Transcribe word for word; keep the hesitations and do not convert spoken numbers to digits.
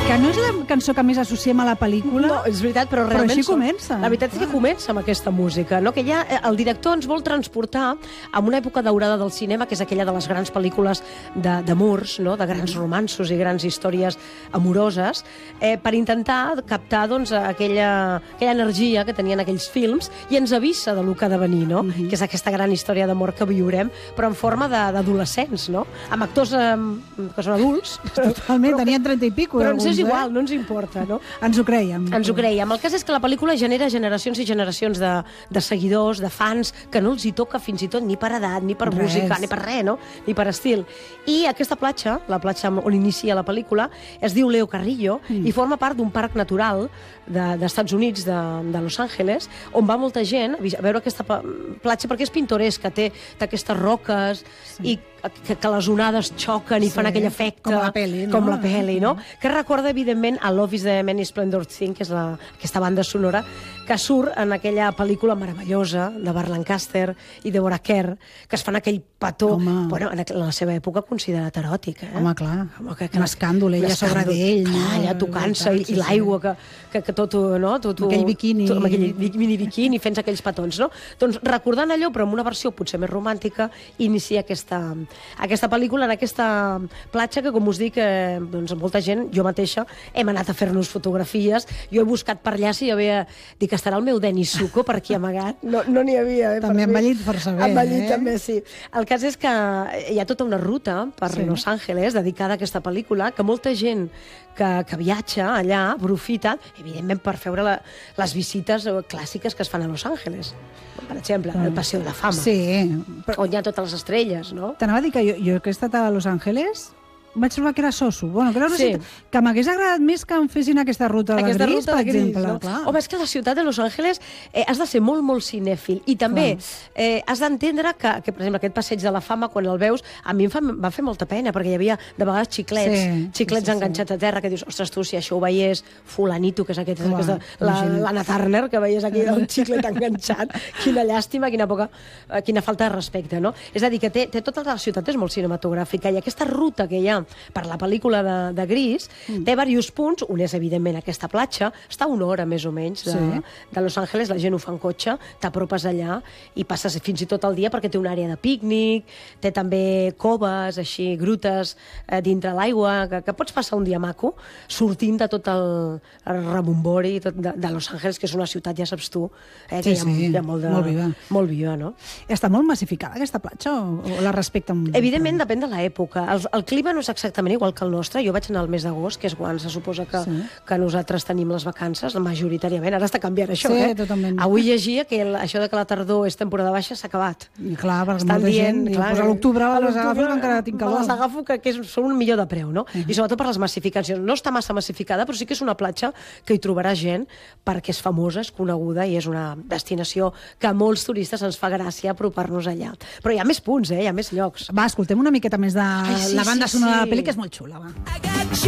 Que no és la cançó que més associem a la pel·lícula. No, és veritat, però Però realment... així són- comença. La veritat és que comença amb aquesta música, no? Que ja eh, el director ens vol transportar a una època daurada del cinema, que és aquella de les grans pel·lícules de- d'amors, no? De grans romanços i grans històries amoroses, eh, per intentar captar doncs, aquella, aquella energia que tenien aquells films i ens avisa de lo que ha de venir, no? Que és aquesta gran història d'amor que viurem, però en forma de- d'adolescents, no? Amb actors eh, que són adults. Totalment, tenien trenta i pico. Però ens alguns, és igual, eh? no ens importa, no? Ens ho creiem. Ens ho creiem. El cas és que la pel·lícula genera generacions i generacions de, de seguidors, de fans, que no els hi toca fins i tot ni per edat, ni per Res. música, ni per res, no? Ni per estil. I aquesta platja, la platja on inicia la pel·lícula, es diu Leo Carrillo mm. i forma part d'un parc natural de, d'Estats Units, de, de Los Angeles, on va molta gent a vis- a veure aquesta pa- platja, perquè és pintoresca, té, té aquestes roques sí. i que, que les onades xoquen i Sí, fan aquell efecte. com la peli, no? Com la peli, no? Que recorda, evidentment, a Love is the Many Splendid Thing, que és la, aquesta banda sonora que surt en aquella pel·lícula meravellosa de Burt Lancaster i Deborah Kerr, que es fan aquell petó, Home. bueno, en, aqu- en la seva època considerat eròtic, eh? Home, clar. Home, que, Un escàndol, ella sobre d'ell, no? Clar, allà tocant-se, i, Sí, i sí. l'aigua, que, que, que tot, no? Tot, Amb aquell biquini. Tot, amb aquell bi- mini biquini, fent aquells petons, no? Doncs recordant allò, però amb una versió potser més romàntica, inicia aquesta, aquesta pel·lícula en aquesta platja que, com us dic, eh, doncs molta gent, jo mateixa, hem anat a fer-nos fotografies. Jo he buscat per allà si hi havia... Dic, estarà el meu Denis Zuko per aquí amagat? No no n'hi havia, eh? per També mi. envellit força bé, Envellit, eh? també, sí. El cas és que hi ha tota una ruta per Sí. Los Angeles dedicada a aquesta pel·lícula, que molta gent que, que viatja allà aprofita, evidentment, per fer la, les visites eh, clàssiques que es fan a Los Angeles. Per exemple, el Paseo de la Fama, Sí. Però on hi ha totes les estrelles, no? t'anava a dir que jo, jo que he estat a Los Angeles vaig trobar que era soso. Bueno, que, era una Sí. ciutat que m'hagués agradat més que em fessin aquesta ruta de Aquesta gris, ruta per de gris, exemple. no? Clar. Home, és que la ciutat de Los Angeles eh, has de ser molt, molt cinèfil. I també eh, has d'entendre que, que, per exemple, aquest passeig de la fama, quan el veus, a mi em fa, va fer molta pena, perquè hi havia, de vegades, xiclets, Sí, xiclets sí, sí, enganxats a terra, que dius, ostres, tu, si això ho veiés fulanito, que és aquest, Clar, aquesta, la- imagina't. l'Anna Turner, que veies aquí el xiclet enganxat. Quina llàstima, quina poca, eh, quina falta de respecte, no? És a dir, que té, té tota la ciutat és molt cinematogràfica, i aquesta ruta que hi ha per la pel·lícula de, de Gris mm. té diversos punts. Un és, evidentment, aquesta platja, està a una hora més o menys de, Sí. de Los Angeles, la gent ho fa en cotxe, t'apropes allà i passes fins i tot el dia, perquè té una àrea de pícnic, té també coves, així, grutes eh, dintre l'aigua, que, que pots passar un dia maco sortint de tot el, el rebombori tot de, de Los Angeles, que és una ciutat, ja saps tu, eh, que Sí, hi ha, sí, hi ha molt, de, molt viva. molt viva, no? Està molt massificada aquesta platja o, o la respecten? Evidentment, depèn de l'època. El, el clima no és exactament igual que el nostre. Jo vaig anar al mes d'agost, que és quan se suposa que, Sí. que nosaltres tenim les vacances, majoritàriament. Ara està canviant això, Sí, eh? totalment. Avui llegia que el, això de que la tardor és temporada baixa s'ha acabat. I clar, perquè Estan molta dient, gent diu, clar, pues a l'octubre a les l'octubre agafo que encara tinc me calor. les agafo que, que és, són un millor de preu, no? Uh -huh. I sobretot per les massificacions. No està massa massificada, però sí que és una platja que hi trobarà gent perquè és famosa, és coneguda i és una destinació que a molts turistes ens fa gràcia apropar-nos allà. Però hi ha més punts, eh? Hi ha més llocs. Va, escoltem una miqueta més de Ai, sí, la banda sí, sonora de sí. la pel·li, que és molt xula, va. I got you.